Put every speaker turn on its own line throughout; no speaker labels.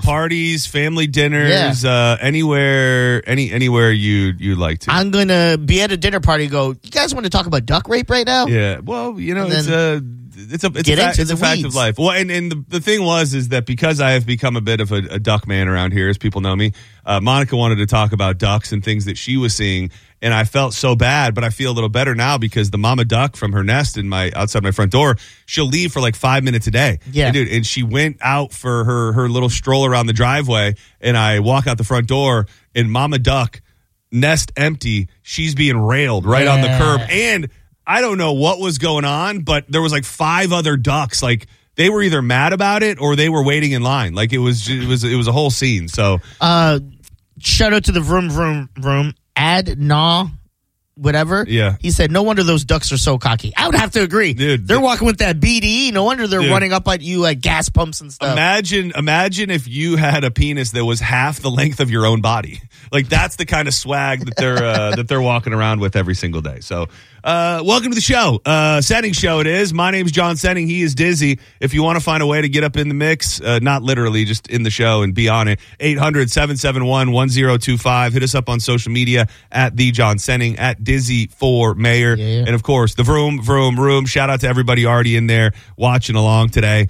parties, family dinners, anywhere you'd like to.
I'm going to be at a dinner party and go, you guys want to talk about duck rape right now?
Yeah. Well, it's a fact of life. Well, and the thing is that because I have become a bit of a duck man around here, as people know me, Monica wanted to talk about ducks and things that she was seeing, and I felt so bad, but I feel a little better now because the mama duck from her nest outside my front door, she'll leave for like 5 minutes a day.
Yeah.
And she went out for her little stroll around the driveway, and I walk out the front door, and mama duck, nest empty, she's being railed right on the curb. And I don't know what was going on, but there was like 5 other ducks. Like they were either mad about it or they were waiting in line. Like it was a whole scene. So,
shout out to the vroom whatever.
Yeah.
He said, no wonder those ducks are so cocky. I would have to agree.
Dude,
they're walking with that BDE. No wonder they're running up at you at gas pumps and stuff.
Imagine if you had a penis that was half the length of your own body. Like that's the kind of swag that they're walking around with every single day. So, welcome to the show. Senning show it is. My name's John Senning. He is Dizzy. If you want to find a way to get up in the mix, not literally, just in the show and be on it, 800-771-1025. Hit us up on social media at the John Senning, at Dizzy for Mayor.
Yeah.
And of course, the Vroom. Shout out to everybody already in there watching along today.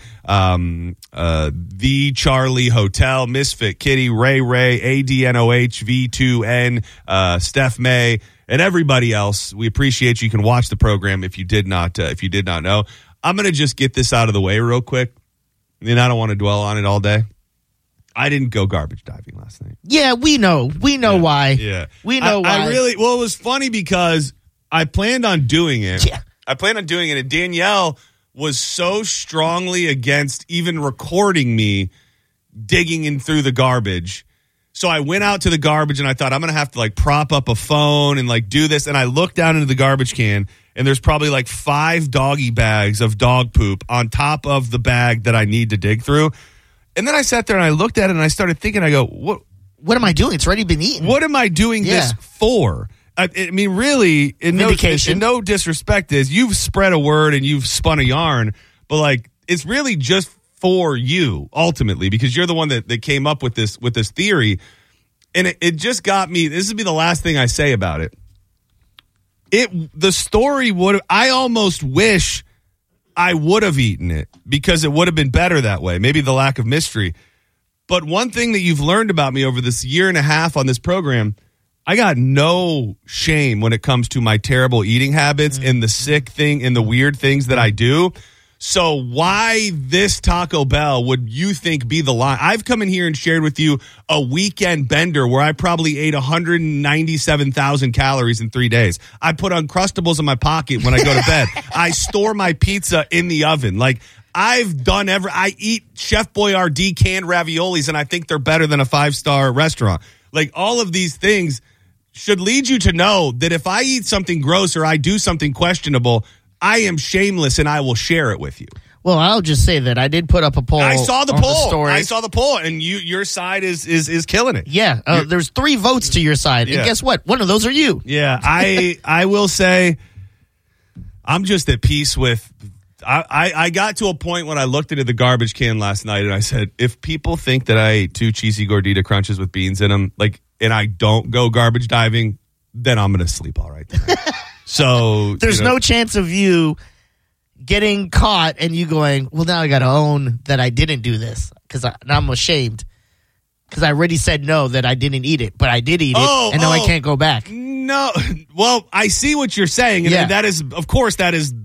The Charlie Hotel, Misfit Kitty, Ray, ADNOH, V2N, Steph May, and everybody else. We appreciate you. You can watch the program if you did not know. I'm going to just get this out of the way real quick. And I don't want to dwell on it all day. I didn't go garbage diving last night.
Yeah, we know. We know why.
Yeah.
We know why.
It was funny because I planned on doing it.
Yeah.
I planned on doing it, and Danielle was so strongly against even recording me digging in through the garbage. So I went out to the garbage and I thought I'm going to have to like prop up a phone and like do this. And I looked down into the garbage can and there's probably like 5 doggy bags of dog poop on top of the bag that I need to dig through. And then I sat there and I looked at it and I started thinking, I go,
what am I doing? It's already been eaten.
What am I doing this for? I mean, really, in no disrespect is you've spread a word and you've spun a yarn, but like it's really just for you ultimately because you're the one that came up with this theory, and it just got me. This would be the last thing I say about it. The story would. I almost wish I would have eaten it because it would have been better that way. Maybe the lack of mystery, but one thing that you've learned about me over this year and a half on this program. I got no shame when it comes to my terrible eating habits and the sick thing and the weird things that I do. So why this Taco Bell would you think be the line? I've come in here and shared with you a weekend bender where I probably ate 197,000 calories in 3 days. I put Uncrustables in my pocket when I go to bed. I store my pizza in the oven. Like I've done I eat Chef Boyardee canned raviolis and I think they're better than a 5-star restaurant. Like all of these things should lead you to know that if I eat something gross or I do something questionable, I am shameless and I will share it with you.
Well, I'll just say that I did put up a poll.
I saw the poll.
Story.
I saw the poll, and your side is killing it.
Yeah, there's 3 votes to your side, and guess what? One of those are you.
Yeah, I will say I'm just at peace with. I got to a point when I looked into the garbage can last night, and I said, if people think that I ate 2 cheesy gordita crunches with beans in them, like, and I don't go garbage diving, then I'm going to sleep all right tonight. So
there's no chance of you getting caught and you going, well, now I got to own that I didn't do this because I'm ashamed because I already said no, that I didn't eat it, but I did eat it, and now I can't go back.
No, well, I see what you're saying, and that is, of course, that is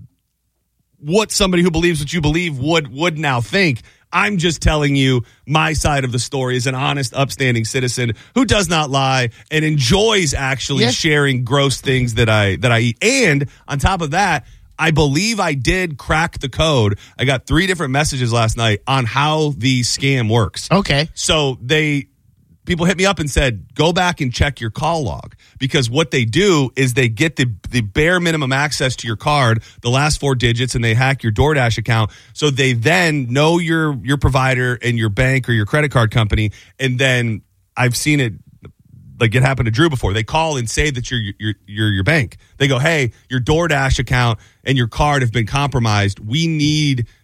what somebody who believes what you believe would now think. I'm just telling you my side of the story as an honest, upstanding citizen who does not lie and enjoys actually sharing gross things that I eat. And on top of that, I believe I did crack the code. I got 3 different messages last night on how the scam works.
Okay.
So people hit me up and said, go back and check your call log, because what they do is they get the bare minimum access to your card, the last 4 digits, and they hack your DoorDash account. So they then know your provider and your bank or your credit card company. And then I've seen it, like it happened to Drew before. They call and say that you're your bank. They go, hey, your DoorDash account and your card have been compromised. We need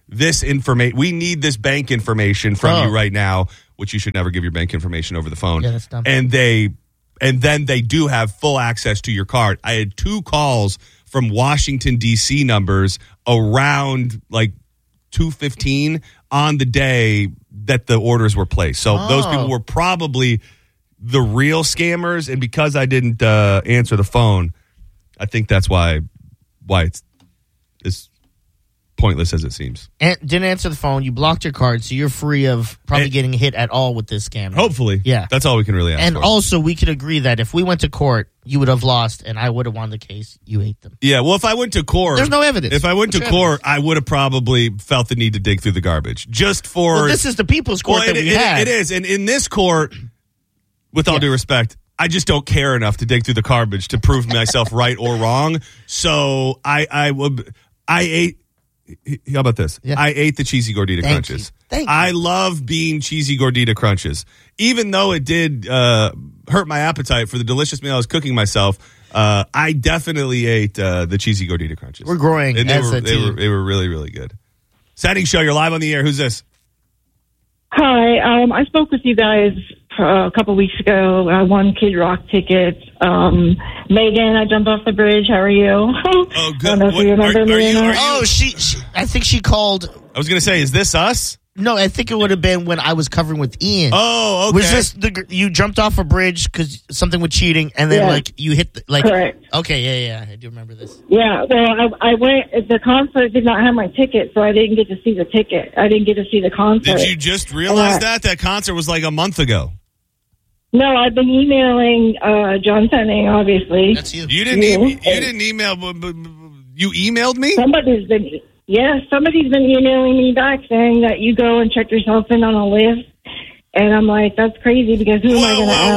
this information. We need this bank information from you right now, which you should never give your bank information over the phone.
Yeah, that's dumb.
And then they do have full access to your card. I had 2 calls from Washington, D.C. numbers around like 2:15 on the day that the orders were placed. So those people were probably the real scammers. And because I didn't answer the phone, I think that's why it's as pointless as it seems.
And didn't answer the phone. You blocked your card, so you're free of probably getting hit at all with this scam.
Hopefully.
Yeah.
That's all we can really ask
and
for.
also, we could agree that if we went to court, you would have lost, and I would have won the case. You ate them.
Yeah, well, if I went to court...
There's no evidence.
If I went to court, I would have probably felt the need to dig through the garbage. Just for...
Well, this is the people's court that we had.
It is. And in this court, with all due respect, I just don't care enough to dig through the garbage to prove myself right or wrong. So I ate... How about this?
Yeah.
I ate the cheesy gordita crunches.
Thank you.
I love bean cheesy gordita crunches. Even though it did hurt my appetite for the delicious meal I was cooking myself, I definitely ate the cheesy gordita crunches.
We're growing
and
as a team.
They were really, really good. Setting show, you're live on the air. Who's this?
Hi, I spoke with you guys a couple weeks ago. I won Kid Rock tickets. Megan, I jumped off the bridge. How are you?
Oh, good.
I don't know if you remember me.
I think she called.
I was going to say, is this us?
No, I think it would have been when I was covering with Ian.
Oh, okay.
Was this you jumped off a bridge because something with cheating, and then you hit
correct.
Okay, yeah, I do remember this.
Yeah, well, I went. The concert did not have my ticket, so I didn't get to see the ticket. I didn't get to see the concert.
Did you just realize that concert was like a month ago?
No, I've been emailing John Senning, obviously.
That's you.
You didn't email. You emailed me?
Somebody's been emailing me back saying that you go and check yourself in on a list. And I'm like, that's crazy because who am I going to ask?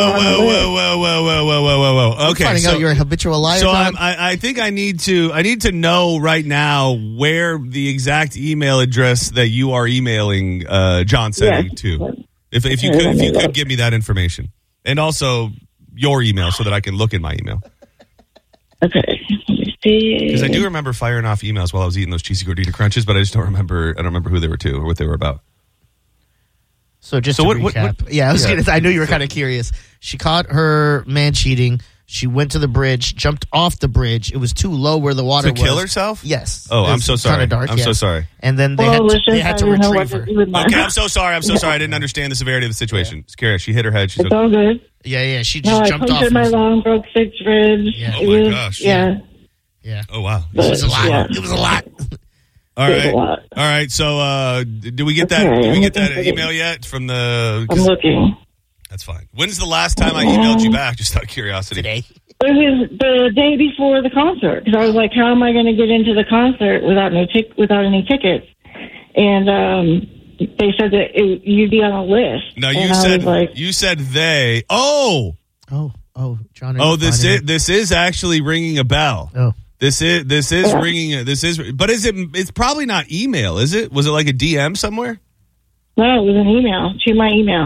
Whoa. Okay.
Finding out you're a habitual liar.
So I think I need to know right now where the exact email address that you are emailing John Senning to. If you could give me that information. And also your email so that I can look in my email.
Okay. Let me see.
Because I do remember firing off emails while I was eating those cheesy gordita crunches, but I just don't remember who they were to or what they were about.
So just to recap. I knew you were kind of curious. She caught her man cheating. She went to the bridge, jumped off the bridge. It was too low where the water was.
To kill herself?
Yes.
Oh, I'm so sorry.
Kind of dark.
I'm so sorry.
And then they had to retrieve her.
Okay, I'm so sorry. I didn't understand the severity of the situation. Yeah. Scary. She hit her head.
It's all good.
Yeah. She just jumped off.
I punctured my lung, broke 6 ribs.
Yeah. Oh my gosh.
Yeah.
Oh wow.
It was a lot. Yeah. It was a lot.
All right. So, did we get that? Did we get that email yet from the?
I'm looking.
That's fine. When's the last time I emailed you back? Just out of curiosity.
Today.
It was the day before the concert because I was like, "How am I going to get into the concert without any tickets?" And they said that you'd be on a list.
No, you said they.
Oh, John.
Oh, this is actually ringing a bell.
Oh.
This is ringing. But it's probably not email, is it? Was it like a DM somewhere?
No, it was an email to my email.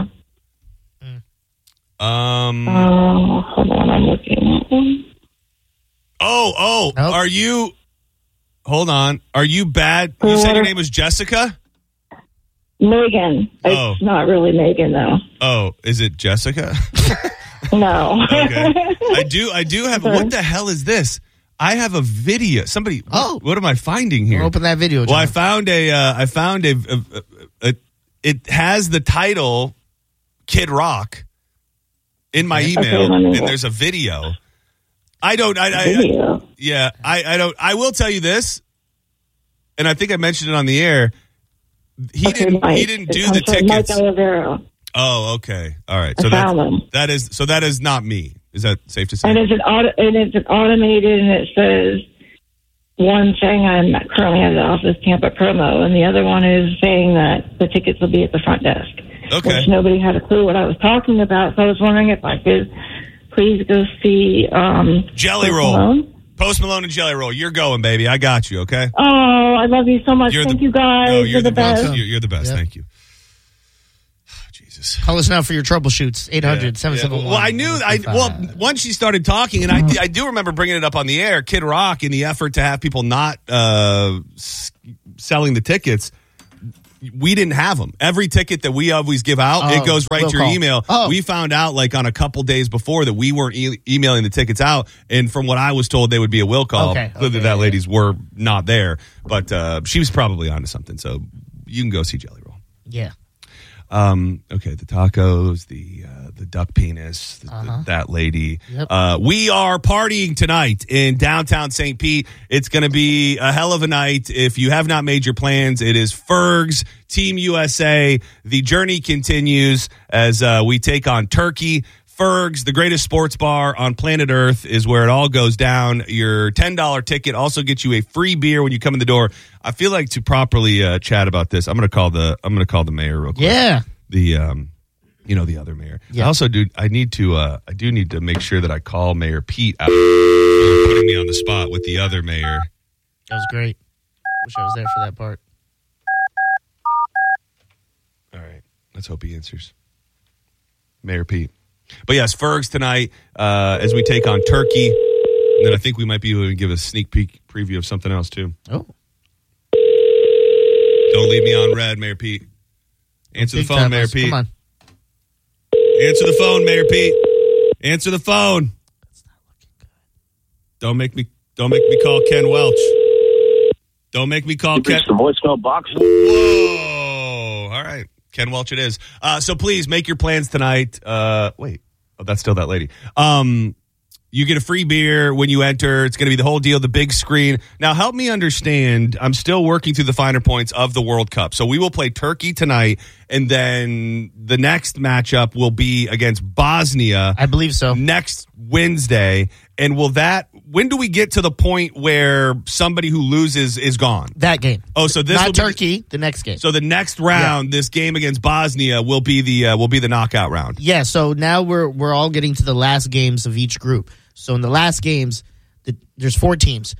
Hold on, I'm looking.
Oh,
nope.
Are you? Hold on. Are you bad? You said your name was Jessica?
Megan. It's not really Megan though.
Oh, is it Jessica?
No.
Okay. I do have. What the hell is this? I have a video. Somebody.
Oh,
what am I finding here?
Open that video, John.
Well, I found a. It has the title Kid Rock in my email, and there's a video. I don't. Yeah, I don't. I will tell you this, and I think I mentioned it on the air. He didn't do the tickets.
Mike Olivero.
Oh, okay. All right.
So
that is not me. Is that safe to say?
And it's an automated, and it says one saying I'm currently at the office Tampa promo, and the other one is saying that the tickets will be at the front desk.
Okay.
Which nobody had a clue what I was talking about, so I was wondering if I could please go see
Jelly Roll. Post Malone and Jelly Roll. You're going, baby. I got you, okay?
Oh, I love you so much. Thank you, guys.
No, you're
the best.
You're the best.
Yep.
Thank you. Jesus.
Call us now for your troubleshoots. 800-771.
Well, I knew. Once she started talking, and I do remember bringing it up on the air, Kid Rock, in the effort to have people not selling the tickets, we didn't have them. Every ticket that we always give out, it goes right to your email. We found out like on a couple days before that we weren't emailing the tickets out. And from what I was told, they would be a will call. Clearly that ladies were not there. But she was probably onto something. So you can go see Jelly Roll.
Yeah.
Okay, the tacos, the duck penis, that lady.
Yep.
We are partying tonight in downtown St. Pete. It's going to be a hell of a night. If you have not made your plans, it is Ferg's Team USA. The journey continues as we take on Turkey. Ferg's, the greatest sports bar on planet Earth, is where it all goes down. Your $10 ticket also gets you a free beer when you come in the door. I feel like to properly chat about this, I'm going to call the mayor real quick.
Yeah.
The the other mayor.
Yeah.
I also do need to make sure that I call Mayor Pete out for putting me on the spot with the other mayor.
That was great. Wish I was there for that part.
All right. Let's hope he answers. Mayor Pete. But yes, Ferg's tonight as we take on Turkey. And then I think we might be able to give a sneak peek preview of something else, too.
Oh.
Don't leave me on red, Mayor Pete. Answer the phone, Mayor Pete.
Come on.
Answer the phone, Mayor Pete. Answer the phone.
That's not looking good.
Don't make me call Ken Welch. Don't make me call Ken.
The voicemail box.
Whoa. All right. Ken Welch it is. So please make your plans tonight. Wait. Oh, that's still that lady. You get a free beer when you enter. It's going to be the whole deal, the big screen. Now, help me understand. I'm still working through the finer points of the World Cup. So we will play Turkey tonight, and then the next matchup will be against Bosnia.
I believe so.
Next Wednesday. And when do we get to the point where somebody who loses is gone?
That game.
Oh, so this
not
will
Turkey. The next game.
So the next round, this game against Bosnia will be the knockout round.
Yeah. So now we're all getting to the last games of each group. So in the last games, there's 4 teams.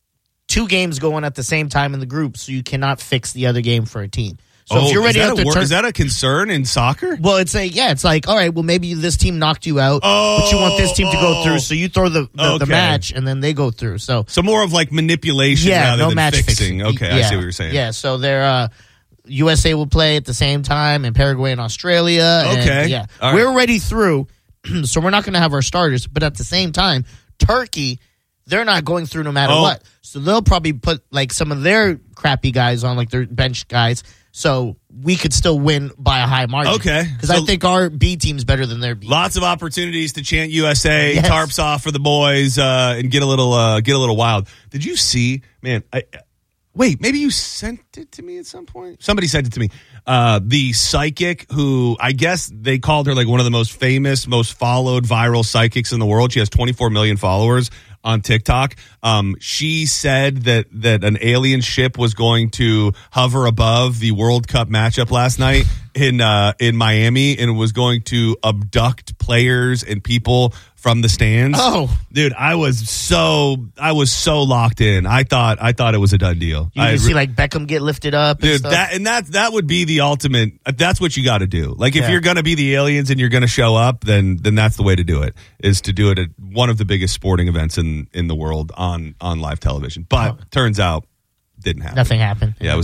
2 games go on at the same time in the group, so you cannot fix the other game for a team. So if you're ready
is that a concern in soccer?
Well, it's like, all right, well, maybe this team knocked you out, but you want this team to go through, so you throw the match, and then they go through. So
more of like manipulation rather than
match
fixing. Okay,
yeah.
I see what you're saying.
Yeah, so they're USA will play at the same time, and Paraguay and Australia.
Okay.
And, yeah.
All
We're already through, so we're not going to have our starters, but at the same time, Turkey, they're not going through no matter what. So they'll probably put like some of their crappy guys on, like their bench guys, so we could still win by a high margin.
Okay.
Because I think our B team's better than their B.
Lots of opportunities to chant USA,
Yes.
tarps off for the boys, and get a little wild. Did you see, man? Wait, maybe you sent it to me at some point? Somebody sent it to me. The psychic who, I guess they called her like one of the most famous, most followed viral psychics in the world. She has 24 million followers on TikTok. She said that an alien ship was going to hover above the World Cup matchup last night in Miami and was going to abduct players and people from the stands.
Oh,
dude, I was so locked in. I thought it was a done deal.
You can see like Beckham get lifted up,
dude.
And stuff.
That would be the ultimate. That's what you got to do. Like if
Yeah.
you're gonna be the aliens and you're gonna show up, then that's the way to do it. Is to do it at one of the biggest sporting events in the world on live television. But turns out didn't happen.
Nothing happened.
Yeah,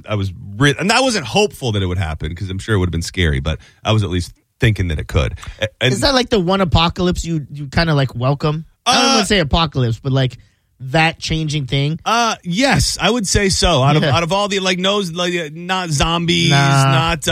and I wasn't hopeful that it would happen because I'm sure it would have been scary. But I was at least thinking that it could. And
is that like the one apocalypse you kind of like welcome? I don't want to say apocalypse, but like that changing thing.
Yes, I would say so. Out of all the not zombies, not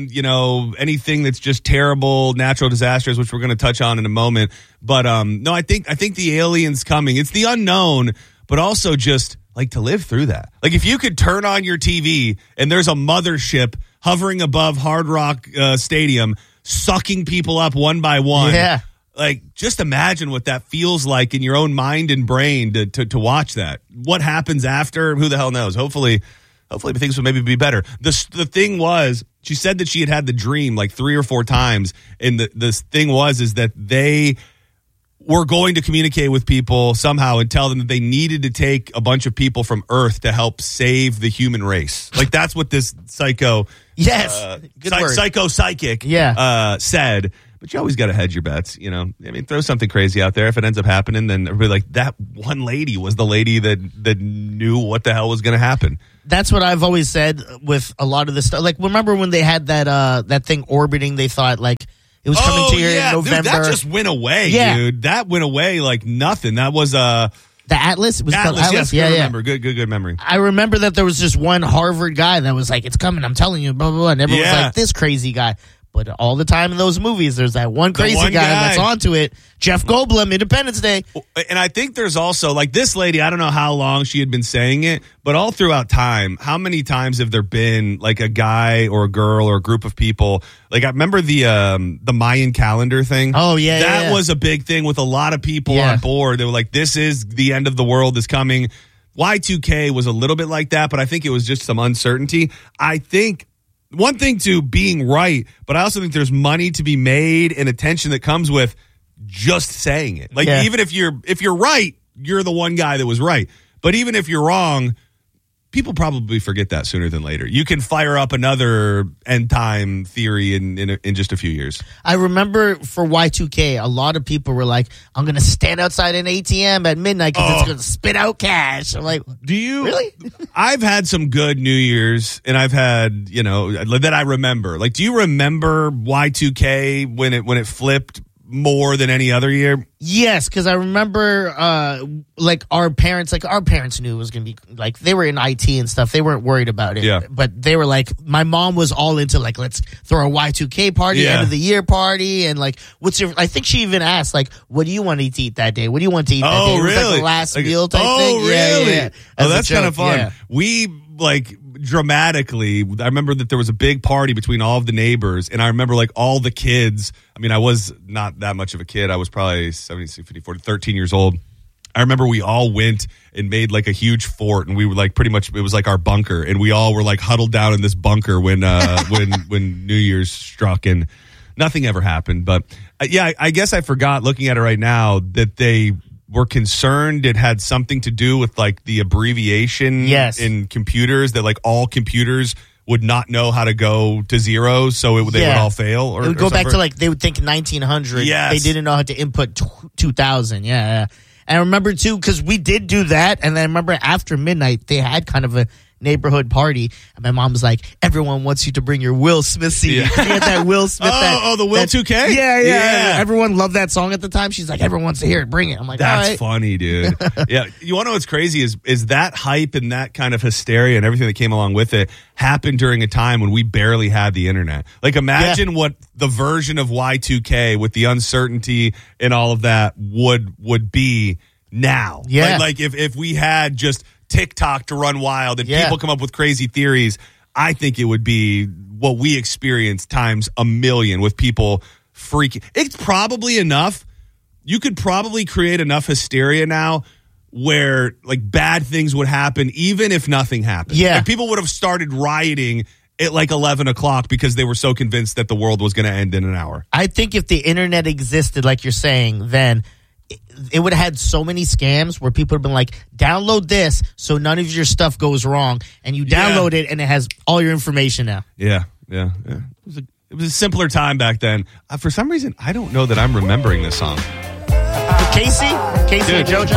anything that's just terrible natural disasters, which we're going to touch on in a moment. But no, I think the aliens coming. It's the unknown, but also just like to live through that. Like if you could turn on your TV and there's a mothership hovering above Hard Rock Stadium, sucking people up one by one.
Yeah.
Like, just imagine what that feels like in your own mind and brain to watch that. What happens after? Who the hell knows? Hopefully things will maybe be better. The thing was, she said that she had the dream like 3 or 4 times, and the thing is that they were going to communicate with people somehow and tell them that they needed to take a bunch of people from Earth to help save the human race. Like, that's what this psycho...
Yes. Good word.
Psychic said. But you always got to hedge your bets, you know. I mean, throw something crazy out there. If it ends up happening, then everybody like, that one lady was the lady that knew what the hell was going to happen.
That's what I've always said with a lot of this stuff. Like, remember when they had that thing orbiting? They thought like it was coming to here in November.
Dude, that just went away, dude. That went away like nothing. That was
the Atlas. It was called Atlas.
Yes, I remember. Good memory.
I remember that there was just one Harvard guy that was like, "It's coming. I'm telling you." Blah blah blah. And everyone was like, "This crazy guy." But all the time in those movies, there's that one crazy guy that's onto it. Jeff Goldblum, Independence Day.
And I think there's also, like, this lady, I don't know how long she had been saying it, but all throughout time, how many times have there been, like, a guy or a girl or a group of people? Like, I remember the Mayan calendar thing.
Oh, yeah,
That was a big thing with a lot of people on board. They were like, this is the end of the world is coming. Y2K was a little bit like that, but I think it was just some uncertainty. I think one thing to being right, but I also think there's money to be made and attention that comes with just saying it. Like, even if you're right, you're the one guy that was right. But even if you're wrong, people probably forget that sooner than later. You can fire up another end time theory in just a few years.
I remember for Y2K, a lot of people were like, I'm going to stand outside an ATM at midnight because it's going to spit out cash. I'm like,
do you
really?
I've had some good New Year's, and I've had, that I remember. Like, do you remember Y2K when it flipped more than any other year?
Yes, because I remember our parents knew it was going to be like, they were in IT and stuff. They weren't worried about it.
Yeah.
But they were like, my mom was all into like, let's throw a Y2K party, end of the year party. And like, I think she even asked, like, what do you want to eat that day? What do you want to eat that day? It was like the last meal type thing.
Oh, really?
Yeah.
Oh, that's kind of fun.
Yeah.
We dramatically, I remember that there was a big party between all of the neighbors, and I remember like all the kids. I mean, I was not that much of a kid. I was probably 13 years old. I remember we all went and made like a huge fort, and we were like pretty much, it was like our bunker, and we all were like huddled down in this bunker when New Year's struck, and nothing ever happened. But I guess I forgot, looking at it right now, that they were concerned it had something to do with like the abbreviation in computers, that like all computers would not know how to go to zero, so they would all fail. Or
it would go back to like, they would think 1900.
Yes.
They didn't know how to input 2000. Yeah. And I remember too, because we did do that, and then I remember after midnight they had kind of a neighborhood party, and my mom was like, everyone wants you to bring your Will Smith CD. You had that Will Smith.
The Will 2K?
Yeah. Everyone loved that song at the time. She's like, everyone wants to hear it. Bring it. I'm like,
that's
all right.
Funny, dude. Yeah. You want to know what's crazy is that hype and that kind of hysteria and everything that came along with it happened during a time when we barely had the internet. Like, imagine what the version of Y2K with the uncertainty and all of that would be now.
Yeah.
Like if we had just TikTok to run wild and people come up with crazy theories, I think it would be what we experience times a million, with people freaking. It's probably enough. You could probably create enough hysteria now where like bad things would happen even if nothing happened.
Yeah.
Like, people would have started rioting at like 11 o'clock because they were so convinced that the world was going to end in an hour.
I think if the internet existed, like you're saying, then it would have had so many scams where people have been like, download this so none of your stuff goes wrong, and you download it and it has all your information now.
Yeah. It was a simpler time back then. For some reason, I don't know that I'm remembering this song.
Casey and JoJo.